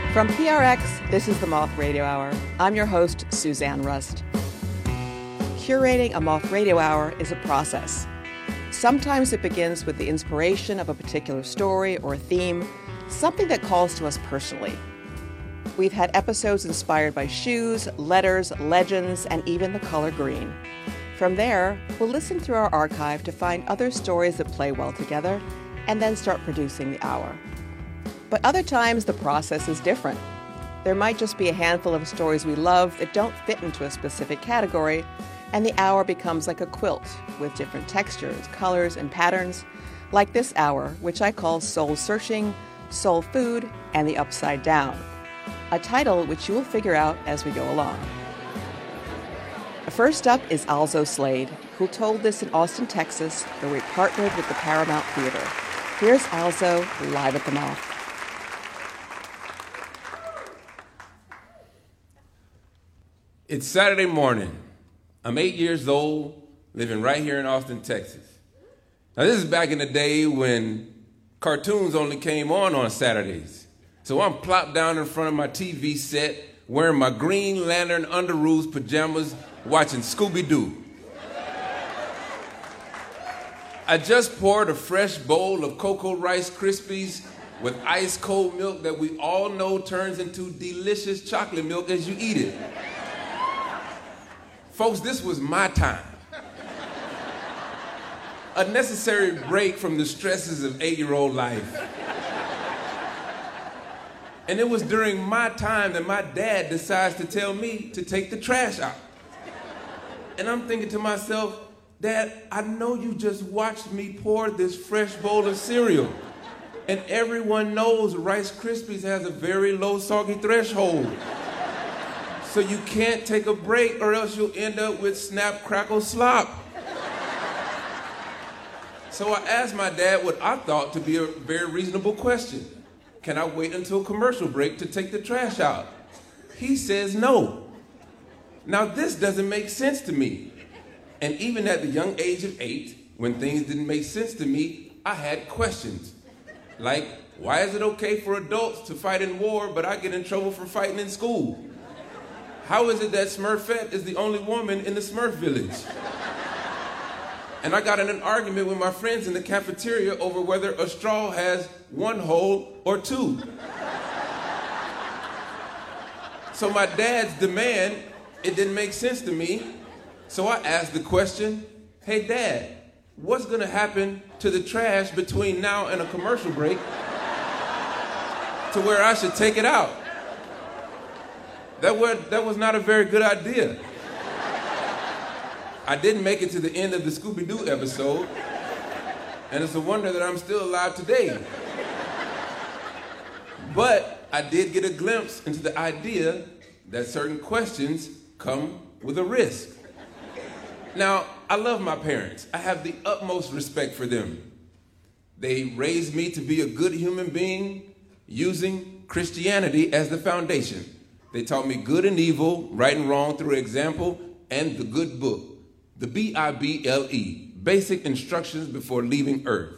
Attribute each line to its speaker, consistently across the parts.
Speaker 1: From PRX, this is the Moth Radio Hour. I'm your host, Suzanne Rust. Curating a Moth Radio Hour is a process. Sometimes it begins with the inspiration of a particular story or theme, something that calls to us personally. We've had episodes inspired by shoes, letters, legends, and even the color green. From there, we'll listen through our archive to find other stories that play well together, and then start producing the hour. But other times, the process is different. There might just be a handful of stories we love that don't fit into a specific category, and the hour becomes like a quilt with different textures, colors, and patterns, like this hour, which I call Soul Searching, Soul Food, and the Upside Down, a title which you will figure out as we go along. First up is Alzo Slade, who told this in Austin, Texas, where we partnered with the Paramount Theater. Here's Alzo live at the Moth.
Speaker 2: It's Saturday morning. I'm 8 years old, living right here in Austin, Texas. Now, this is back in the day when cartoons only came on Saturdays. So I'm plopped down in front of my TV set, wearing my Green Lantern Underoos pajamas, watching Scooby-Doo. I just poured a fresh bowl of Cocoa Rice Krispies with ice cold milk that we all know turns into delicious chocolate milk as you eat it. Folks, this was my time. A necessary break from the stresses of 8-year-old life. And it was during my time that my dad decides to tell me to take the trash out. And I'm thinking to myself, Dad, I know you just watched me pour this fresh bowl of cereal. And everyone knows Rice Krispies has a very low soggy threshold. So you can't take a break or else you'll end up with snap, crackle, slop. So I asked my dad what I thought to be a very reasonable question. Can I wait until commercial break to take the trash out? He says no. Now this doesn't make sense to me. And even at the young age of 8, when things didn't make sense to me, I had questions. Like, why is it okay for adults to fight in war, but I get in trouble for fighting in school? How is it that Smurfette is the only woman in the Smurf village? And I got in an argument with my friends in the cafeteria over whether a straw has one hole or two. So my dad's demand, it didn't make sense to me. So I asked the question, hey Dad, what's gonna happen to the trash between now and a commercial break to where I should take it out? That was not a very good idea. I didn't make it to the end of the Scooby-Doo episode, and it's a wonder that I'm still alive today. But I did get a glimpse into the idea that certain questions come with a risk. Now, I love my parents. I have the utmost respect for them. They raised me to be a good human being using Christianity as the foundation. They taught me good and evil, right and wrong through example, and the good book, the Bible, basic instructions before leaving Earth.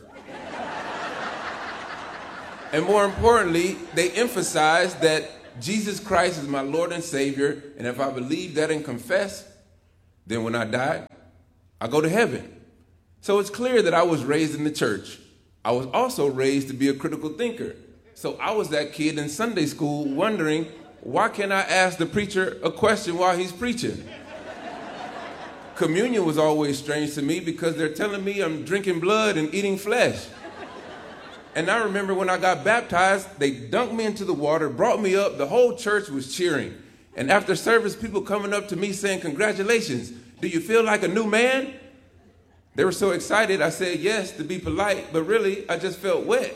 Speaker 2: And more importantly, they emphasized that Jesus Christ is my Lord and Savior, and if I believe that and confess, then when I die, I go to heaven. So it's clear that I was raised in the church. I was also raised to be a critical thinker. So I was that kid in Sunday school wondering, why can't I ask the preacher a question while he's preaching? Communion was always strange to me because they're telling me I'm drinking blood and eating flesh. And I remember when I got baptized, they dunked me into the water, brought me up, the whole church was cheering. And after service, people coming up to me saying, congratulations, do you feel like a new man? They were so excited, I said yes to be polite, but really, I just felt wet.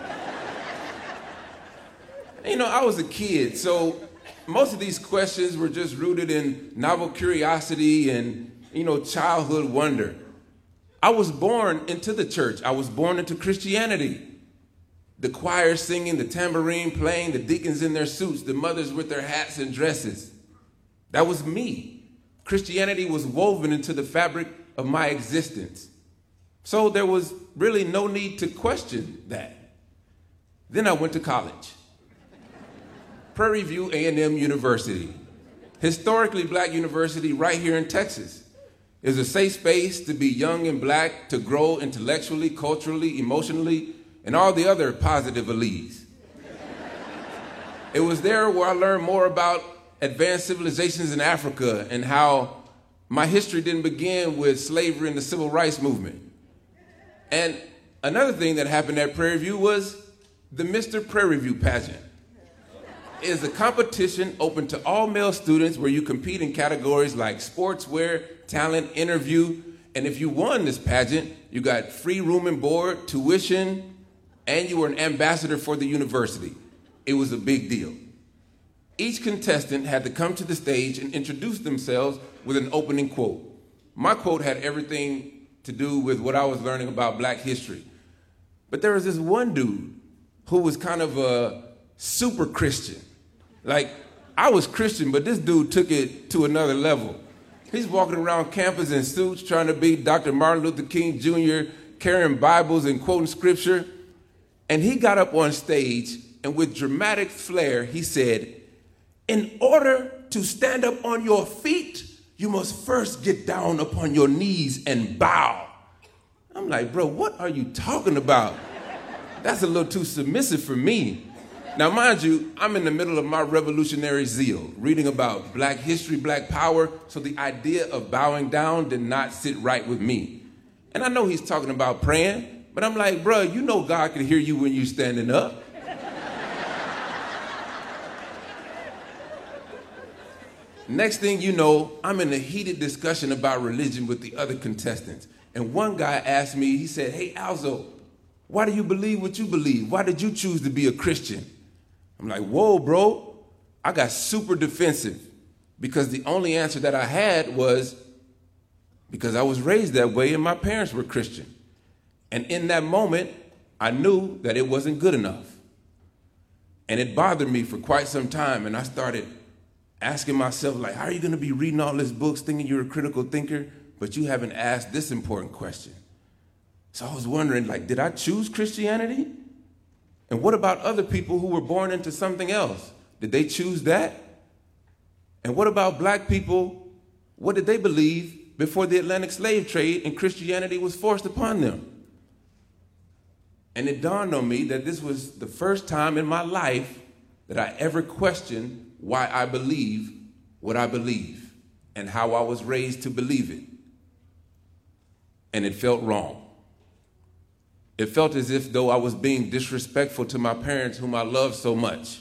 Speaker 2: You know, I was a kid, so most of these questions were just rooted in novel curiosity and, childhood wonder. I was born into the church. I was born into Christianity. The choir singing, the tambourine playing, the deacons in their suits, the mothers with their hats and dresses. That was me. Christianity was woven into the fabric of my existence. So there was really no need to question that. Then I went to college. Prairie View A&M University. Historically black university right here in Texas. Is a safe space to be young and black, to grow intellectually, culturally, emotionally, and all the other positive alleles. It was there where I learned more about advanced civilizations in Africa and how my history didn't begin with slavery and the civil rights movement. And another thing that happened at Prairie View was the Mr. Prairie View pageant. It is a competition open to all male students where you compete in categories like sportswear, talent, interview, and if you won this pageant, you got free room and board, tuition, and you were an ambassador for the university. It was a big deal. Each contestant had to come to the stage and introduce themselves with an opening quote. My quote had everything to do with what I was learning about black history. But there was this one dude who was kind of a super Christian. Like, I was Christian, but this dude took it to another level. He's walking around campus in suits trying to be Dr. Martin Luther King Jr., carrying Bibles and quoting scripture. And he got up on stage and with dramatic flair, he said, "In order to stand up on your feet, you must first get down upon your knees and bow." I'm like, bro, what are you talking about? That's a little too submissive for me. Now, mind you, I'm in the middle of my revolutionary zeal, reading about black history, black power, so the idea of bowing down did not sit right with me. And I know he's talking about praying, but I'm like, bro, you know God can hear you when you're standing up. Next thing you know, I'm in a heated discussion about religion with the other contestants. And one guy asked me, he said, "Hey, Alzo, why do you believe what you believe? Why did you choose to be a Christian?" I'm like, whoa, bro. I got super defensive because the only answer that I had was because I was raised that way and my parents were Christian. And in that moment, I knew that it wasn't good enough. And it bothered me for quite some time. And I started asking myself, like, how are you going to be reading all these books thinking you're a critical thinker, but you haven't asked this important question? So I was wondering, like, did I choose Christianity? And what about other people who were born into something else? Did they choose that? And what about black people? What did they believe before the Atlantic slave trade and Christianity was forced upon them? And it dawned on me that this was the first time in my life that I ever questioned why I believe what I believe and how I was raised to believe it. And it felt wrong. It felt as if though I was being disrespectful to my parents whom I loved so much.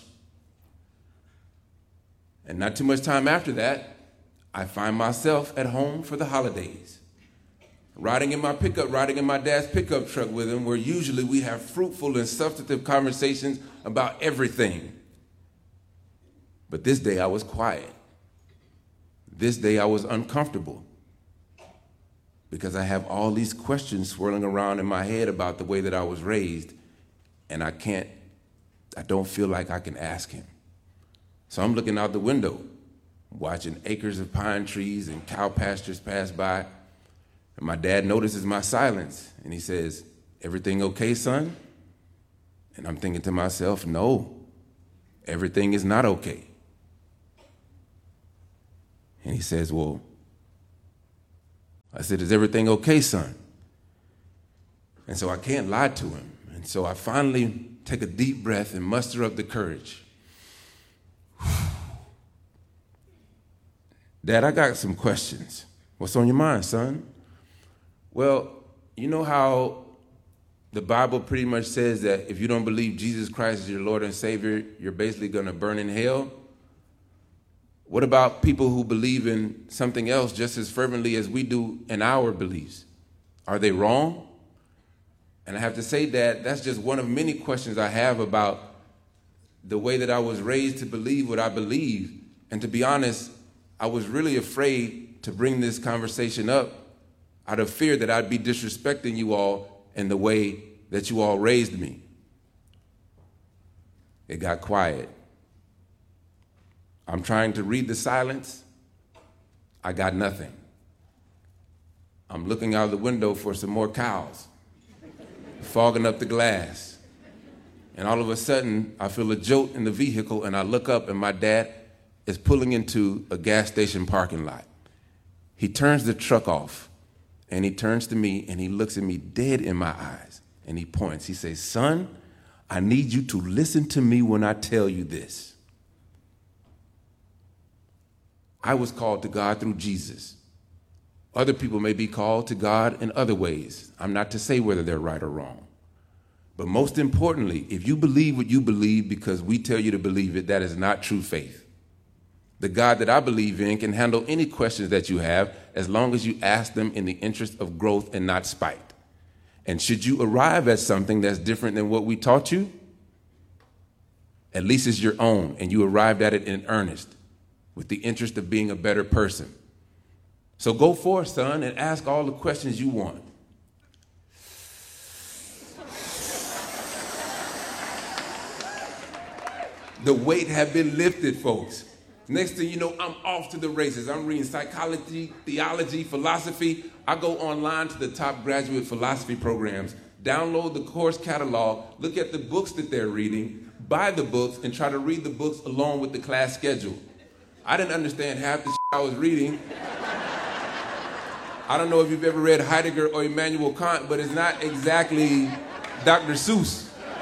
Speaker 2: And not too much time after that, I find myself at home for the holidays, riding in my dad's pickup truck with him, where usually we have fruitful and substantive conversations about everything. But this day I was quiet. This day I was uncomfortable because I have all these questions swirling around in my head about the way that I was raised, and I don't feel like I can ask him. So I'm looking out the window, watching acres of pine trees and cow pastures pass by, and my dad notices my silence, and he says, "Everything okay, son?" And I'm thinking to myself, no, everything is not okay. And he says, "Well," I said, "Is everything okay, son?" And so I can't lie to him. And so I finally take a deep breath and muster up the courage. "Dad, I got some questions." "What's on your mind, son?" "Well, you know how the Bible pretty much says that if you don't believe Jesus Christ is your Lord and Savior, you're basically going to burn in hell? What about people who believe in something else just as fervently as we do in our beliefs? Are they wrong?" And I have to say that that's just one of many questions I have about the way that I was raised to believe what I believe. And to be honest, I was really afraid to bring this conversation up out of fear that I'd be disrespecting you all in the way that you all raised me. It got quiet. I'm trying to read the silence. I got nothing. I'm looking out the window for some more cows, fogging up the glass. And all of a sudden, I feel a jolt in the vehicle, and I look up, and my dad is pulling into a gas station parking lot. He turns the truck off, and he turns to me, and he looks at me dead in my eyes, and he points. He says, "Son, I need you to listen to me when I tell you this. I was called to God through Jesus. Other people may be called to God in other ways. I'm not to say whether they're right or wrong. But most importantly, if you believe what you believe because we tell you to believe it, that is not true faith. The God that I believe in can handle any questions that you have as long as you ask them in the interest of growth and not spite. And should you arrive at something that's different than what we taught you, at least it's your own, and you arrived at it in earnest with the interest of being a better person. So go forth, son, and ask all the questions you want. The weight had been lifted, folks. Next thing you know, I'm off to the races. I'm reading psychology, theology, philosophy. I go online to the top graduate philosophy programs, download the course catalog, look at the books that they're reading, buy the books, and try to read the books along with the class schedule. I didn't understand half the shit I was reading. I don't know if you've ever read Heidegger or Immanuel Kant, but it's not exactly Dr. Seuss.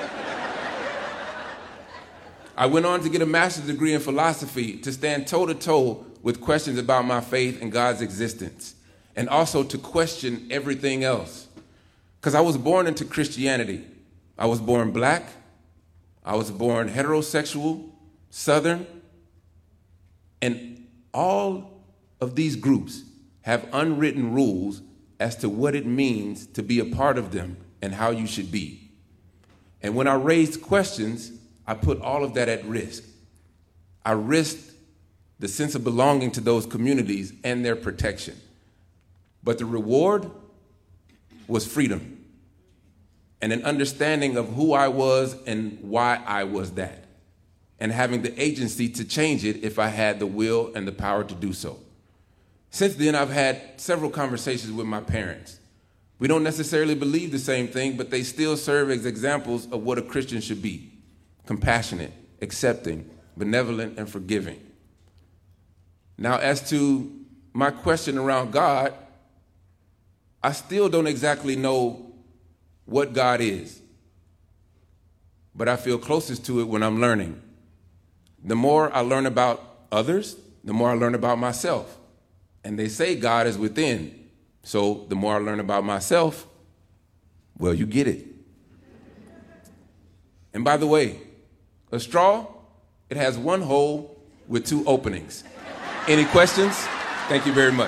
Speaker 2: I went on to get a master's degree in philosophy to stand toe-to-toe with questions about my faith and God's existence, and also to question everything else. Because I was born into Christianity. I was born black. I was born heterosexual, Southern, and all of these groups have unwritten rules as to what it means to be a part of them and how you should be. And when I raised questions, I put all of that at risk. I risked the sense of belonging to those communities and their protection. But the reward was freedom and an understanding of who I was and why I was that, and having the agency to change it if I had the will and the power to do so. Since then, I've had several conversations with my parents. We don't necessarily believe the same thing, but they still serve as examples of what a Christian should be: compassionate, accepting, benevolent, and forgiving. Now, as to my question around God, I still don't exactly know what God is, but I feel closest to it when I'm learning. The more I learn about others, the more I learn about myself. And they say God is within. So the more I learn about myself, well, you get it. And by the way, a straw, it has one hole with two openings. Any questions? Thank you very much.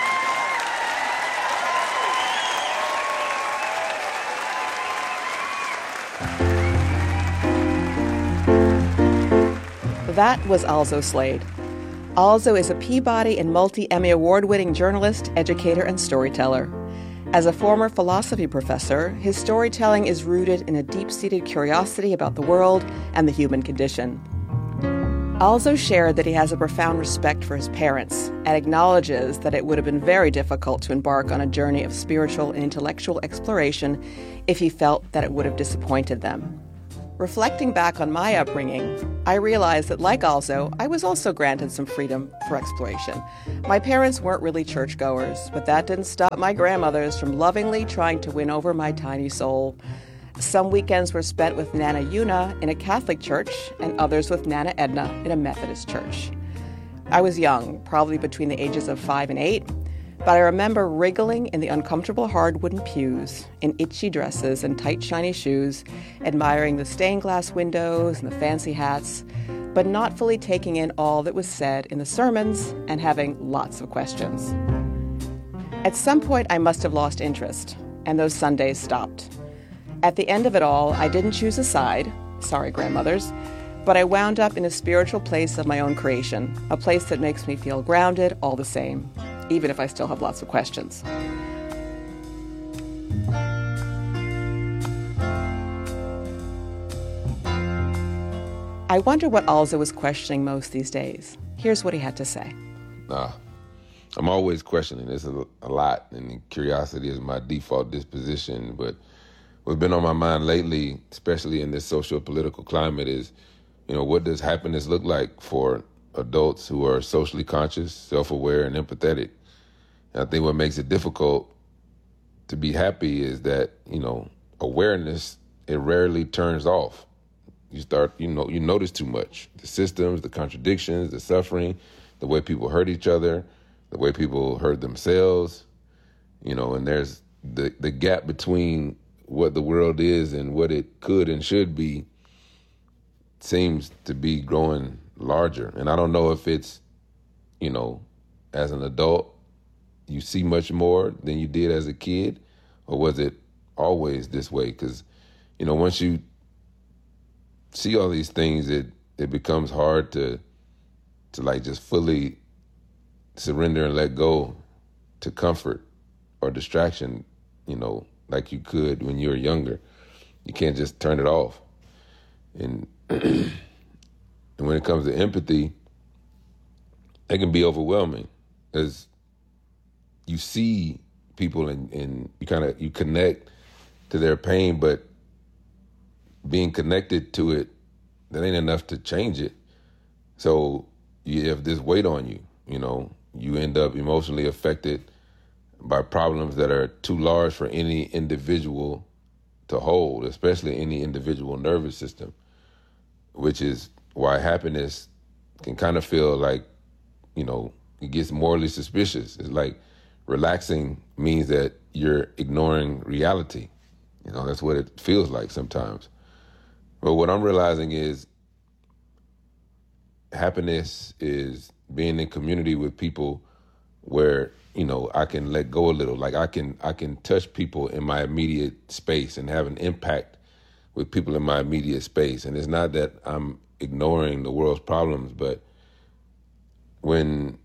Speaker 1: That was Alzo Slade. Alzo is a Peabody and multi-Emmy award-winning journalist, educator, and storyteller. As a former philosophy professor, his storytelling is rooted in a deep-seated curiosity about the world and the human condition. Alzo shared that he has a profound respect for his parents and acknowledges that it would have been very difficult to embark on a journey of spiritual and intellectual exploration if he felt that it would have disappointed them. Reflecting back on my upbringing, I realized that, like Alzo, I was also granted some freedom for exploration. My parents weren't really churchgoers, but that didn't stop my grandmothers from lovingly trying to win over my tiny soul. Some weekends were spent with Nana Una in a Catholic church and others with Nana Edna in a Methodist church. I was young, probably between the ages of 5 and 8, but I remember wriggling in the uncomfortable hard wooden pews, in itchy dresses and tight shiny shoes, admiring the stained glass windows and the fancy hats, but not fully taking in all that was said in the sermons and having lots of questions. At some point, I must have lost interest, and those Sundays stopped. At the end of it all, I didn't choose a side, sorry grandmothers, but I wound up in a spiritual place of my own creation, a place that makes me feel grounded all the same, even if I still have lots of questions. I wonder what Alzo was questioning most these days. Here's what he had to say.
Speaker 3: I'm always questioning. There's a lot, and curiosity is my default disposition, but what's been on my mind lately, especially in this socio-political climate, is, what does happiness look like for adults who are socially conscious, self-aware, and empathetic? And I think what makes it difficult to be happy is that, awareness, it rarely turns off. You start, you notice too much. The systems, the contradictions, the suffering, the way people hurt each other, the way people hurt themselves, and there's the gap between what the world is and what it could and should be seems to be growing larger. And I don't know if it's, as an adult, you see much more than you did as a kid, or was it always this way? Because, once you see all these things, it becomes hard to like just fully surrender and let go to comfort or distraction, like you could when you were younger. You can't just turn it off. And and when it comes to empathy, it can be overwhelming, as you see people and you connect to their pain, but being connected to it, that ain't enough to change it. So you have this weight on you, you end up emotionally affected by problems that are too large for any individual to hold, especially any individual nervous system, which is why happiness can kind of feel like, it gets morally suspicious. It's like relaxing means that you're ignoring reality. That's what it feels like sometimes. But what I'm realizing is happiness is being in community with people where, I can let go a little. Like I can touch people in my immediate space and have an impact with people in my immediate space. And it's not that I'm ignoring the world's problems, but when,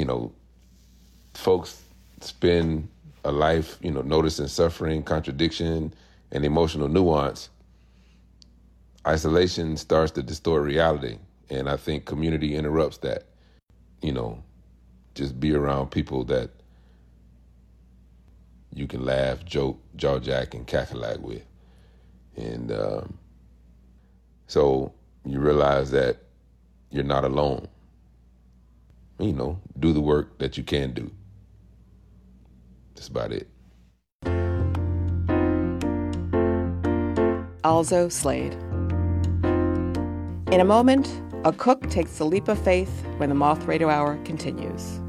Speaker 3: folks spend a life, noticing suffering, contradiction, and emotional nuance, isolation starts to distort reality. And I think community interrupts that. Just be around people that you can laugh, joke, jaw jack, and cackalack with. And so you realize that you're not alone. Do the work that you can do. That's about it.
Speaker 1: Alzo Slade. In a moment, a cook takes the leap of faith when the Moth Radio Hour continues.